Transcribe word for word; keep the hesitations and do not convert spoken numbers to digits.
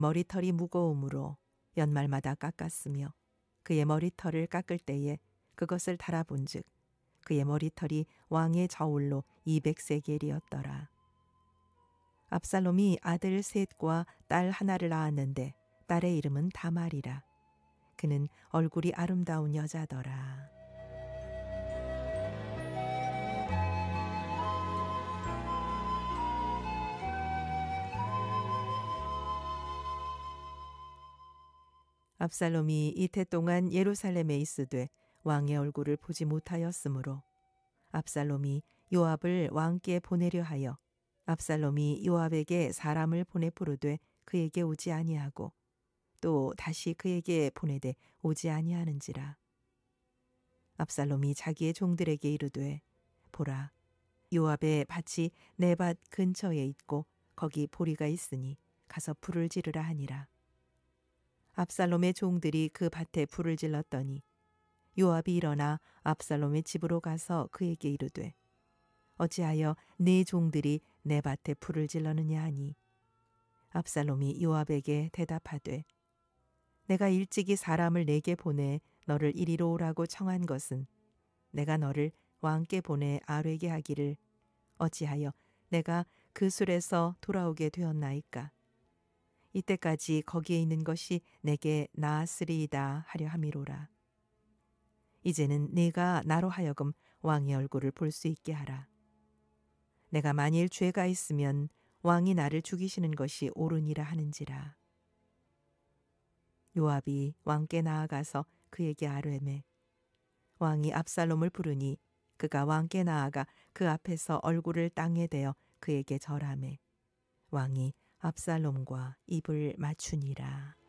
머리털이 무거우므로 연말마다 깎았으며 그의 머리털을 깎을 때에 그것을 달아본즉 그의 머리털이 왕의 저울로 이백 세겔이었더라. 압살롬이 아들 셋과 딸 하나를 낳았는데 딸의 이름은 다말이라. 그는 얼굴이 아름다운 여자더라. 압살롬이 이태 동안 예루살렘에 있으되 왕의 얼굴을 보지 못하였으므로 압살롬이 요압을 왕께 보내려 하여 압살롬이 요압에게 사람을 보내 부르되 그에게 오지 아니하고 또 다시 그에게 보내되 오지 아니하는지라. 압살롬이 자기의 종들에게 이르되 보라, 요압의 밭이 내 밭 근처에 있고 거기 보리가 있으니 가서 불을 지르라 하니라. 압살롬의 종들이 그 밭에 불을 질렀더니 요압이 일어나 압살롬의 집으로 가서 그에게 이르되 어찌하여 네 종들이 내 밭에 불을 질렀느냐 하니 압살롬이 요압에게 대답하되 내가 일찍이 사람을 내게 보내 너를 이리로 오라고 청한 것은 내가 너를 왕께 보내 아뢰게 하기를 어찌하여 내가 그 술에서 돌아오게 되었나이까. 이때까지 거기에 있는 것이 내게 나았으리이다 하려 함이로라. 이제는 네가 나로 하여금 왕의 얼굴을 볼 수 있게 하라. 내가 만일 죄가 있으면 왕이 나를 죽이시는 것이 옳으니라 하는지라. 요압이 왕께 나아가서 그에게 아뢰매 왕이 압살롬을 부르니 그가 왕께 나아가 그 앞에서 얼굴을 땅에 대어 그에게 절하매 왕이 압살롬과 입을 맞추니라.